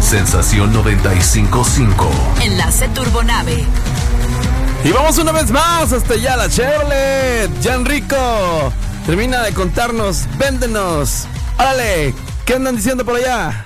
Sensación 95.5. Enlace Turbonave. Y vamos una vez más hasta allá la Chevrolet. Gianrico termina de contarnos, véndenos. Órale, ¿qué andan diciendo por allá?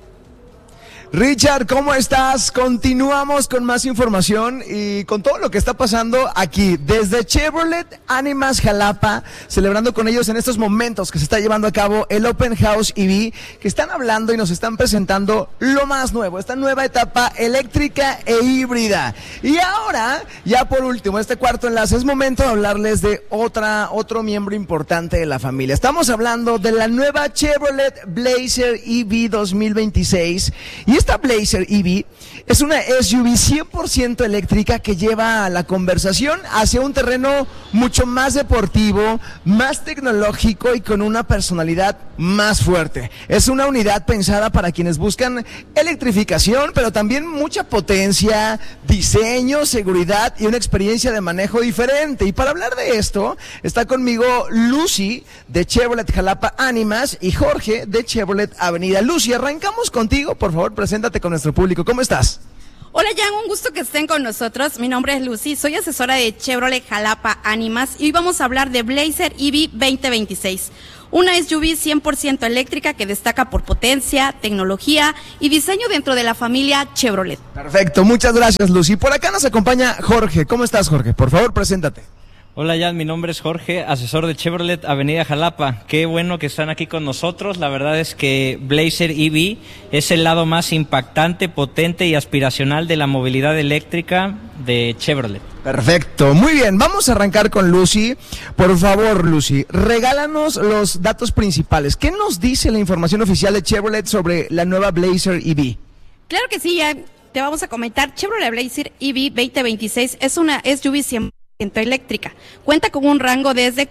Richard, ¿cómo estás? Continuamos con más información y con todo lo que está pasando aquí desde Chevrolet Animas Jalapa, celebrando con ellos en estos momentos que se está llevando a cabo el Open House EV, que están hablando y nos están presentando lo más nuevo, esta nueva etapa eléctrica e híbrida. Y ahora, ya por último, este cuarto enlace, es momento de hablarles de otro miembro importante de la familia. Estamos hablando de la nueva Chevrolet Blazer EV 2026 y esta Blazer EV es una SUV 100% eléctrica que lleva la conversación hacia un terreno mucho más deportivo, más tecnológico y con una personalidad más fuerte. Es una unidad pensada para quienes buscan electrificación, pero también mucha potencia, diseño, seguridad y una experiencia de manejo diferente. Y para hablar de esto, está conmigo Lucy de Chevrolet Jalapa Animas y Jorge de Chevrolet Avenida. Lucy, arrancamos contigo, por favor, preséntate con nuestro público. ¿Cómo estás? Hola Jan, un gusto que estén con nosotros. Mi nombre es Lucy, soy asesora de Chevrolet Jalapa Animas y hoy vamos a hablar de Blazer EV 2026. Una SUV 100% eléctrica que destaca por potencia, tecnología y diseño dentro de la familia Chevrolet. Perfecto, muchas gracias Lucy. Por acá nos acompaña Jorge. ¿Cómo estás, Jorge? Por favor, preséntate. Hola Jan, mi nombre es Jorge, asesor de Chevrolet Avenida Jalapa. Qué bueno que están aquí con nosotros. La verdad es que Blazer EV es el lado más impactante, potente y aspiracional de la movilidad eléctrica de Chevrolet. Perfecto, muy bien, vamos a arrancar con Lucy. Por favor, Lucy, regálanos los datos principales. ¿Qué nos dice la información oficial de Chevrolet sobre la nueva Blazer EV? Claro que sí, Jan, te vamos a comentar. Chevrolet Blazer EV 2026 es una SUV 100% eléctrica. Cuenta con un rango desde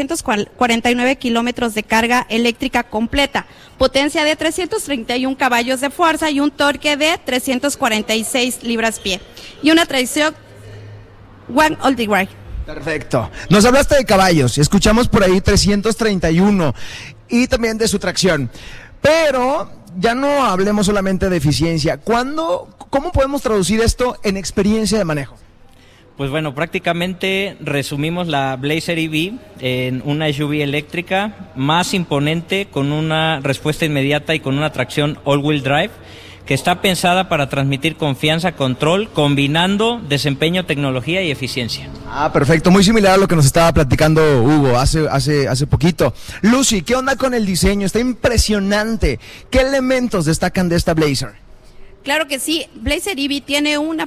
449 kilómetros de carga eléctrica completa, potencia de 331 caballos de fuerza y un torque de 346 libras-pie y una tracción One All The Way. Perfecto. Nos hablaste de caballos, escuchamos por ahí 331 y también de su tracción. Pero ya no hablemos solamente de eficiencia. ¿Cómo podemos traducir esto en experiencia de manejo? Pues bueno, prácticamente resumimos la Blazer EV en una SUV eléctrica más imponente, con una respuesta inmediata y con una tracción all-wheel drive, que está pensada para transmitir confianza, control, combinando desempeño, tecnología y eficiencia. Ah, perfecto, muy similar a lo que nos estaba platicando Hugo hace poquito. Lucy, ¿qué onda con el diseño? Está impresionante. ¿Qué elementos destacan de esta Blazer? Claro que sí, Blazer EV tiene una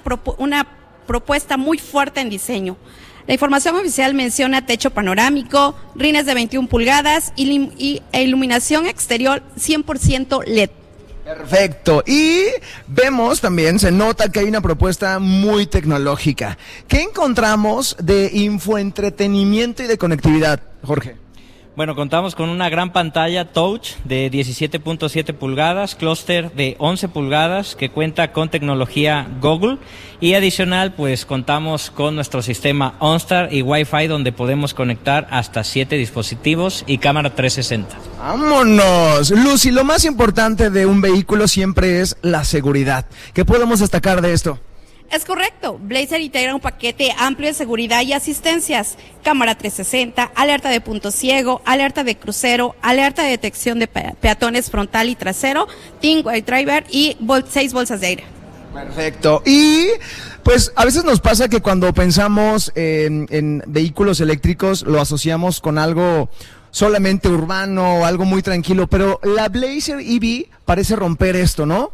propuesta muy fuerte en diseño. La información oficial menciona techo panorámico, rines de 21 pulgadas y iluminación exterior 100% LED. Perfecto. Y vemos también, se nota que hay una propuesta muy tecnológica. ¿Qué encontramos de infoentretenimiento y de conectividad, Jorge? Bueno, contamos con una gran pantalla touch de 17.7 pulgadas, clúster de 11 pulgadas que cuenta con tecnología Google y adicional pues contamos con nuestro sistema OnStar y Wi-Fi donde podemos conectar hasta 7 dispositivos y cámara 360. ¡Vámonos! Lucy, lo más importante de un vehículo siempre es la seguridad. ¿Qué podemos destacar de esto? Es correcto, Blazer integra un paquete amplio de seguridad y asistencias, cámara 360, alerta de punto ciego, alerta de crucero, alerta de detección de peatones frontal y trasero, Think White Driver y 6 bolsas de aire. Perfecto. Y pues a veces nos pasa que cuando pensamos en vehículos eléctricos lo asociamos con algo solamente urbano o algo muy tranquilo, pero la Blazer EV parece romper esto, ¿no?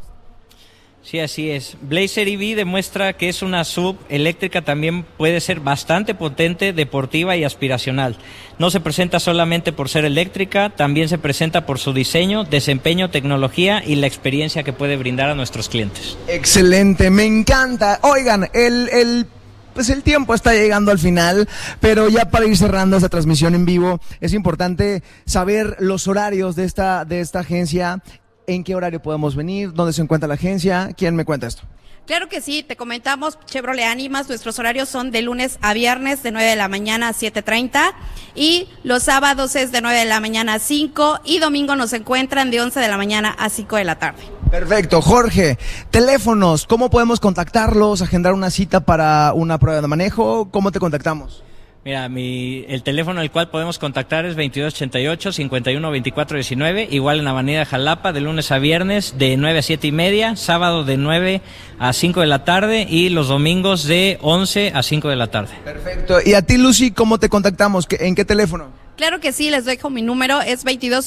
Sí, así es. Blazer EV demuestra que es una SUV eléctrica, también puede ser bastante potente, deportiva y aspiracional. No se presenta solamente por ser eléctrica, también se presenta por su diseño, desempeño, tecnología y la experiencia que puede brindar a nuestros clientes. Excelente, me encanta. Oigan, pues el tiempo está llegando al final, pero ya para ir cerrando esta transmisión en vivo, es importante saber los horarios de esta agencia. ¿En qué horario podemos venir? ¿Dónde se encuentra la agencia? ¿Quién me cuenta esto? Claro que sí, te comentamos, Chevrolet Animas, nuestros horarios son de lunes a viernes de 9 de la mañana a 7:30 y los sábados es de 9 de la mañana a 5 y domingo nos encuentran de 11 de la mañana a 5 de la tarde. Perfecto, Jorge. Teléfonos, ¿cómo podemos contactarlos? ¿Agendar una cita para una prueba de manejo? ¿Cómo te contactamos? Mira, el teléfono al cual podemos contactar es 2288-512419, igual en Avenida Jalapa, de lunes a viernes de 9 a 7:30, sábado de 9 a 5 de la tarde y los domingos de 11 a 5 de la tarde. Perfecto. Y a ti, Lucy, ¿cómo te contactamos? ¿En qué teléfono? Claro que sí, les dejo mi número, es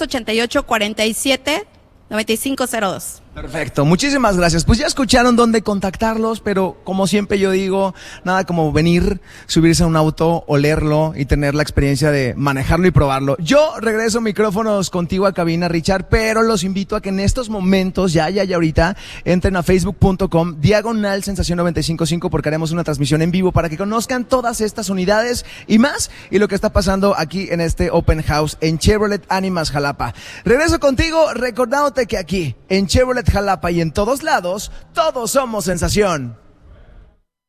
2288-47-9502. Perfecto, muchísimas gracias. Pues ya escucharon dónde contactarlos, pero como siempre yo digo, nada como venir, subirse a un auto, olerlo y tener la experiencia de manejarlo y probarlo. Yo regreso micrófonos contigo a cabina, Richard, pero los invito a que en estos momentos, ya ahorita, entren a facebook.com/Sensación 955 porque haremos una transmisión en vivo para que conozcan todas estas unidades y más, y lo que está pasando aquí en este Open House en Chevrolet Animas Jalapa. Regreso contigo recordándote que aquí, en Chevrolet Jalapa y en todos lados, todos somos sensación.